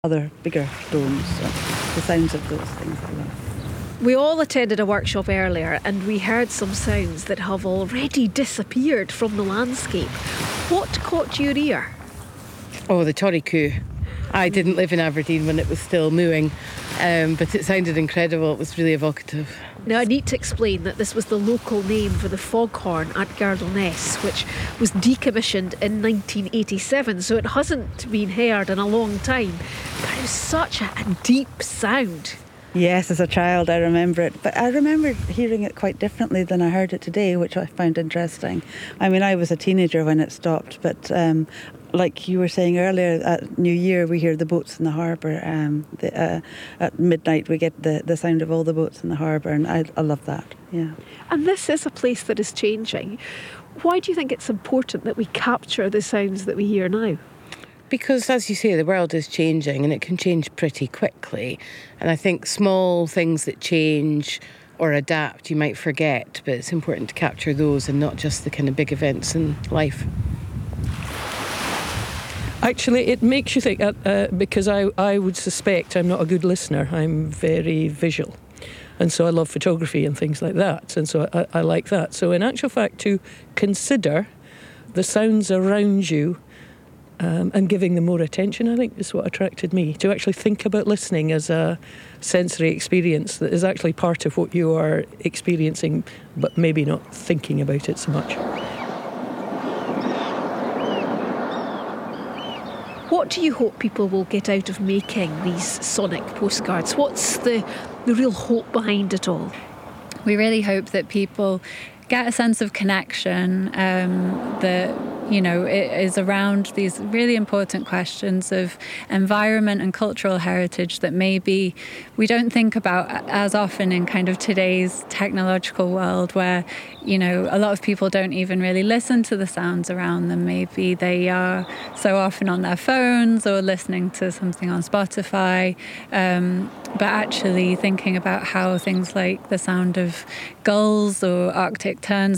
other bigger stones. So the sounds of those things I love. We all attended a workshop earlier and we heard some sounds that have already disappeared from the landscape. What caught your ear? Oh, the Torricue. I didn't live in Aberdeen when it was still mooing, but it sounded incredible. It was really evocative. Now, I need to explain that this was the local name for the foghorn at Girdleness, which was decommissioned in 1987, so it hasn't been heard in a long time. But it was such a deep sound. Yes, as a child I remember it, but I remember hearing it quite differently than I heard it today, which I found interesting. I mean, I was a teenager when it stopped, but like you were saying earlier, at New Year we hear the boats in the harbour. At midnight we get the sound of all the boats in the harbour, and I love that, yeah. And this is a place that is changing. Why do you think it's important that we capture the sounds that we hear now? Because, as you say, the world is changing and it can change pretty quickly. And I think small things that change or adapt you might forget, but it's important to capture those and not just the kind of big events in life. Actually, it makes you think, because I would suspect I'm not a good listener. I'm very visual. And so I love photography and things like that. And so I like that. So in actual fact, to consider the sounds around you and giving them more attention, I think, is what attracted me. To actually think about listening as a sensory experience that is actually part of what you are experiencing, but maybe not thinking about it so much. What do you hope people will get out of making these sonic postcards? What's the real hope behind it all? We really hope that people get a sense of connection, that, you know, it is around these really important questions of environment and cultural heritage that maybe we don't think about as often in kind of today's technological world, where, you know, a lot of people don't even really listen to the sounds around them. Maybe they are so often on their phones or listening to something on Spotify, but actually thinking about how things like the sound of gulls or Arctic terns